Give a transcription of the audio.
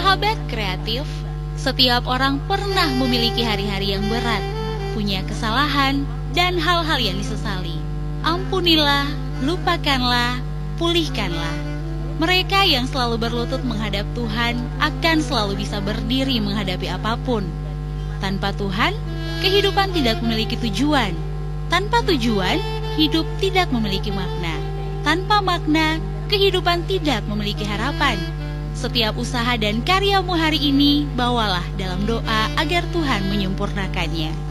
Sahabat kreatif, setiap orang pernah memiliki hari-hari yang berat, punya kesalahan dan hal-hal yang disesali. Ampunilah, lupakanlah, pulihkanlah. Mereka yang selalu berlutut menghadap Tuhan akan selalu bisa berdiri menghadapi apapun. Tanpa Tuhan, kehidupan tidak memiliki tujuan. Tanpa tujuan, hidup tidak memiliki makna. Tanpa makna, kehidupan tidak memiliki harapan. Setiap usaha dan karyamu hari ini, bawalah dalam doa agar Tuhan menyempurnakannya.